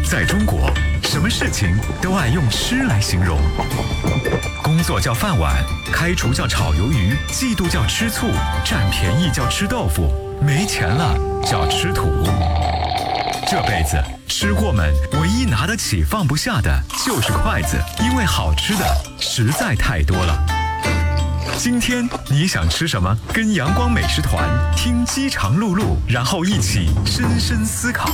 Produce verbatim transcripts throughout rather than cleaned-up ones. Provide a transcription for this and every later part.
在中国，什么事情都爱用吃来形容。工作叫饭碗，开除叫炒鱿鱼，嫉妒叫吃醋，占便宜叫吃豆腐，没钱了叫吃土。这辈子吃货们唯一拿得起放不下的就是筷子，因为好吃的实在太多了。今天你想吃什么？跟阳光美食团听饥肠辘辘，然后一起深深思考。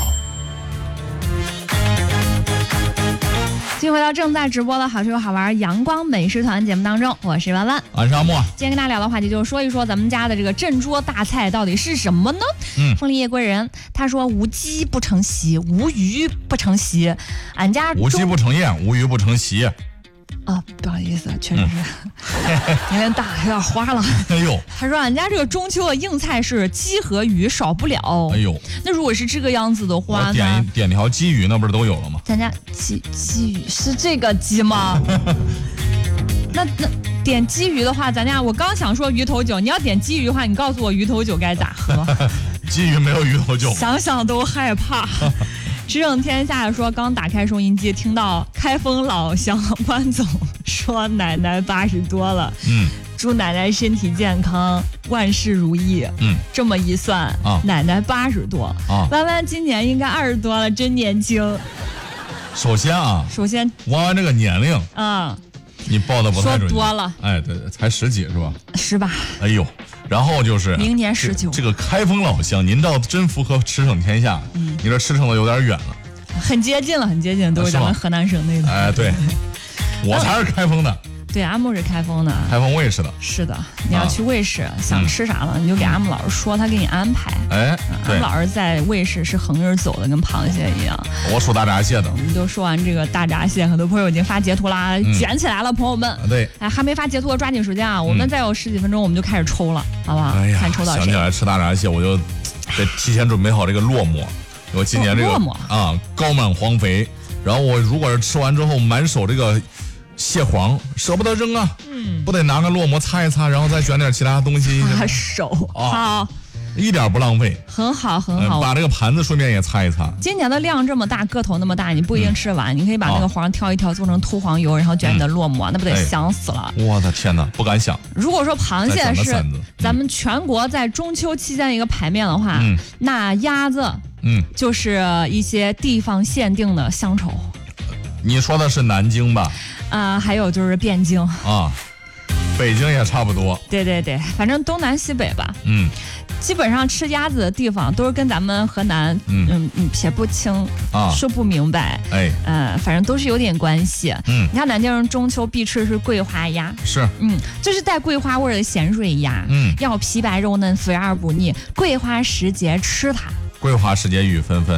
继续回到正在直播的好吃又好玩阳光美食团节目当中，我是文文， 我是阿莫。 今天跟大家聊的话题就是说一说咱们家的这个镇桌大菜到底是什么呢？嗯，凤梨夜归人他说无鸡不成席，无鱼不成席。俺家无鸡不成宴，无鱼不成席。 啊，不好意思，确实是、嗯、年龄大有点花了。 哎呦， 他说俺家这个中秋的硬菜是鸡和鱼少不了。 哎呦， 那如果是这个样子的话， 我点一点条鲫鱼，那不是都有了吗？ 咱家鲫鲫鱼是这个鸡吗？那那点鲫鱼的话，咱家我刚想说鱼头酒，你要点鲫鱼的话，你告诉我鱼头酒该咋喝？ 鲫鱼没有鱼头酒， 想想都害怕。驰骋天下说，刚打开收音机，听到开封老乡关总说奶奶八十多了，嗯，祝奶奶身体健康，万事如意。嗯，这么一算，啊、奶奶八十多，啊，弯弯今年应该二十多了，真年轻。 首先啊， 首先弯弯这个年龄， 嗯， 你报的不太准， 说多了， 哎，对，才十几是吧？ 十八。 哎呦。然后就是明年十九， 这个开封老乡，您倒真符合驰骋天下。嗯，你这驰骋的有点远了， 很接近了，很接近，都是咱们河南省内的。 哎，对，我才是开封的。 对，阿木是开封的， 开封卫视的。 是的，你要去卫视，啊、想吃啥了，你就给阿木老师说，他给你安排。哎，阿木老师在卫视是横着走的，跟螃蟹一样。 我属大闸蟹的。 我们都说完这个大闸蟹，很多朋友已经发截图啦，嗯、卷起来了，朋友们。 对， 哎，还没发截图的抓紧时间啊！我们再有十几分钟，我们就开始抽了，好不好？ 哎呀， 看抽到谁。 想起来吃大闸蟹，我就得提前准备好这个烙馍。我今年这个烙馍啊，高满黄肥，然后我如果是吃完之后满手这个。蟹黄舍不得扔啊，嗯，不得拿个烙馍擦一擦，然后再卷点其他东西。 啊、手好、啊， 一点不浪费， 很好很好、 嗯。把这个盘子顺便也擦一擦。 今年的量这么大，个头那么大，你不一定吃完，嗯、你可以把那个黄挑一挑，做成秃黄油，然后卷你的烙馍，嗯、那不得香死了？ 哎、我的天哪，不敢想。 如果说螃蟹是咱们全国在中秋期间一个排面的话，嗯、那鸭子，嗯，就是一些地方限定的乡愁。 你说的是南京吧？ 啊、呃，还有就是汴京啊，北京也差不多。对对对，反正东南西北吧。嗯，基本上吃鸭子的地方都是跟咱们河南，嗯嗯嗯，撇不清啊，说不明白。哎，呃，反正都是有点关系。嗯，你看南京人中秋必吃是桂花鸭， 是， 嗯，就是带桂花味的咸水鸭，嗯，要皮白肉嫩，肥而不腻。桂花时节吃它。 桂花时节雨纷纷。